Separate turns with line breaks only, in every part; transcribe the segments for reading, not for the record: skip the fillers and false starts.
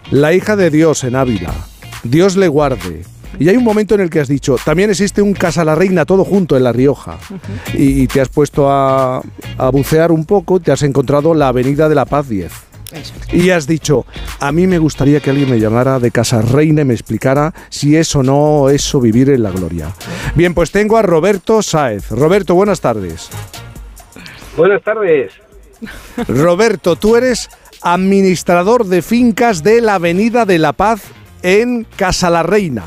la hija de Dios en Ávila. Dios le guarde. Y hay un momento en el que has dicho, también existe un Casa la Reina todo junto en La Rioja. Y te has puesto a bucear un poco, te has encontrado la Avenida de la Paz 10. Y has dicho, a mí me gustaría que alguien me llamara de Casa Reina y me explicara si es o no eso vivir en la gloria. Bien, pues tengo a Roberto Sáez. Roberto, buenas tardes.
Buenas tardes.
Roberto, tú eres administrador de fincas de la Avenida de la Paz en Casa la Reina.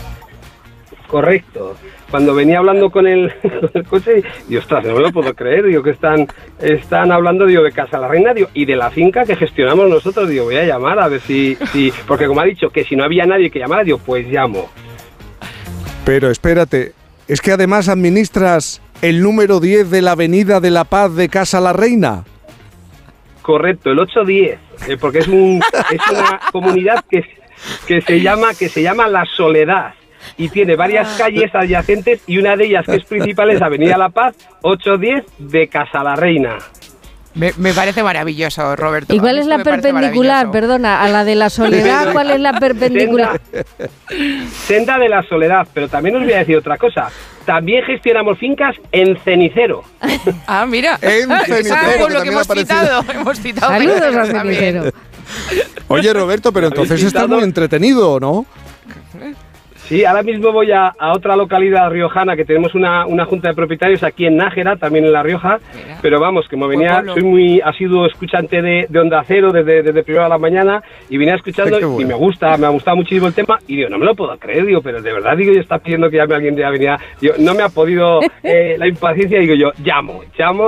Correcto. Cuando venía hablando con el coche, digo, ostras, no me lo puedo creer, digo, que están hablando, digo, de Casa la Reina, digo, y de la finca que gestionamos nosotros, digo, voy a llamar a ver si, porque como ha dicho que si no había nadie que llamara, digo, pues llamo.
Pero espérate, es que además administras el número 10 de la Avenida de la Paz de Casa la Reina.
Correcto, el 810, porque es una comunidad que se llama La Soledad. Y tiene varias calles adyacentes y una de ellas que es principal es Avenida La Paz 810 de Casa la Reina.
Me parece maravilloso, Roberto.
¿Y cuál es la perpendicular? Perdona, a la de La Soledad, ¿cuál es la perpendicular?
Senda de La Soledad, pero también os voy a decir otra cosa. También gestionamos fincas en Cenicero.
Ah, mira.
En Cenicero,
lo que hemos citado.
Saludos a Cenicero.
Oye, Roberto, pero entonces estás muy entretenido, ¿no?
Sí, ahora mismo voy a otra localidad riojana que tenemos una junta de propietarios aquí en Nájera, también en La Rioja. Mira. Pero vamos, como venía, soy muy asiduo escuchante de Onda Cero desde primera de la mañana y venía escuchando y me ha gustado muchísimo el tema y digo, no me lo puedo creer, digo, pero de verdad, digo, yo está pidiendo que llame a alguien de Avenida, digo, no me ha podido la impaciencia, digo yo, llamo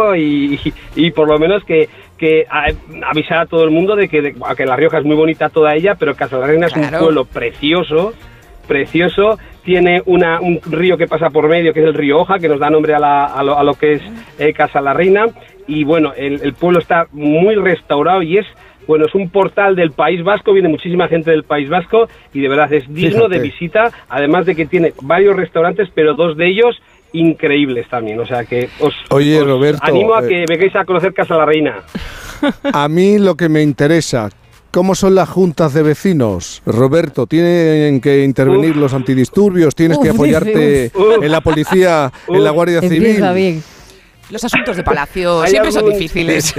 y por lo menos que avisar a todo el mundo de que La Rioja es muy bonita toda ella, pero Casa la Reina es un pueblo precioso, tiene un río que pasa por medio, que es el río Oja, que nos da nombre a lo que es Casa la Reina, y bueno, el pueblo está muy restaurado y es un portal del País Vasco, viene muchísima gente del País Vasco y de verdad es digno de visita, además de que tiene varios restaurantes, pero dos de ellos increíbles también, o sea que os
Roberto,
animo a que vengáis a conocer Casa la Reina.
A mí lo que me interesa, ¿cómo son las juntas de vecinos? Roberto, ¿tienen que intervenir los antidisturbios? ¿Tienes que apoyarte en la policía, en la Guardia Civil?
Empieza bien.
Los asuntos de palacio siempre son difíciles.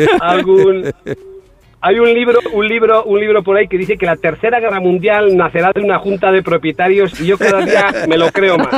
Hay un libro por ahí que dice que la Tercera Guerra Mundial nacerá de una junta de propietarios y yo cada día me lo creo más.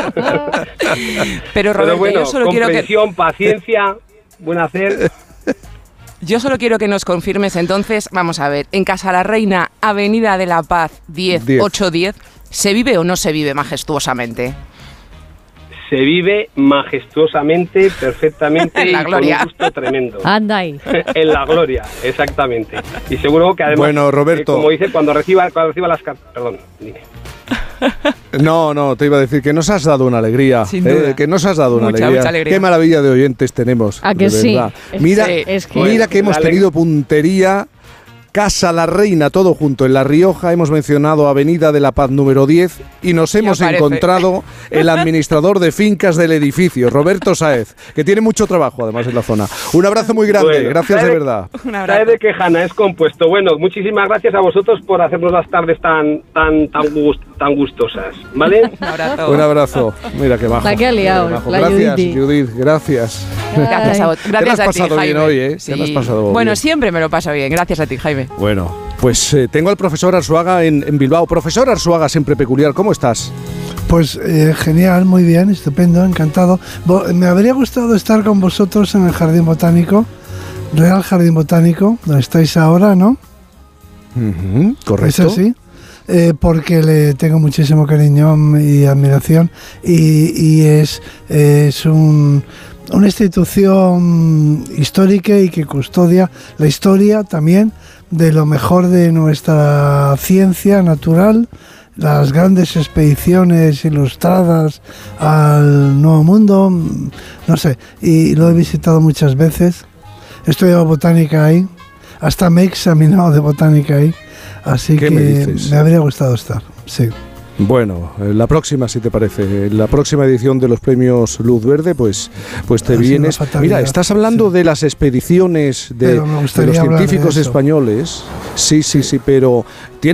Pero Roberto,
bueno,
yo solo quiero
paciencia, buen hacer.
Yo solo quiero que nos confirmes entonces, vamos a ver, en Casa la Reina, Avenida de la Paz 810, ¿se vive o no se vive majestuosamente?
Se vive majestuosamente, perfectamente
en la
y
gloria.
con un gusto tremendo.
Anda ahí.
En la gloria, exactamente. Y seguro que además,
bueno, Roberto,
como dice, cuando reciba las cartas... Perdón, dime.
No, te iba a decir que nos has dado una alegría. Que nos has dado
mucha alegría.
Qué maravilla de oyentes tenemos.
¿A que sí?
Mira que hemos tenido puntería. Casa la Reina, todo junto en La Rioja, hemos mencionado Avenida de la Paz número 10 y nos hemos encontrado el administrador de fincas del edificio, Roberto Sáez, que tiene mucho trabajo además en la zona. Un abrazo muy grande, gracias de verdad.
¿Sabes de qué, Hanna? Es compuesto. Bueno, muchísimas gracias a vosotros por hacernos las tardes tan gustosas, ¿vale?
Un abrazo. Mira qué bajo.
La que ha liado,
gracias, Judith, gracias.
Gracias a ti,
Te lo has pasado bien hoy, ¿eh?
Sí.
Te lo has pasado
bueno,
bien.
siempre me lo paso bien. Gracias a ti, Jaime.
Bueno, pues tengo al profesor Arzuaga en Bilbao. Profesor Arzuaga, siempre peculiar, ¿cómo estás?
Pues genial, muy bien, estupendo, encantado. Me habría gustado estar con vosotros en el Jardín Botánico, Real Jardín Botánico, donde estáis ahora, ¿no?
Correcto.
¿Es así? Porque le tengo muchísimo cariño y admiración y es una institución histórica y que custodia la historia también de lo mejor de nuestra ciencia natural, las grandes expediciones ilustradas al Nuevo Mundo, no sé, y lo he visitado muchas veces, he estudiado botánica ahí, hasta me he examinado de botánica ahí, así que me habría gustado estar, sí.
Bueno, la próxima, si te parece, la próxima edición de los premios Luz Verde, pues te vienes. Mira, estás hablando de las expediciones de los científicos españoles. Sí, pero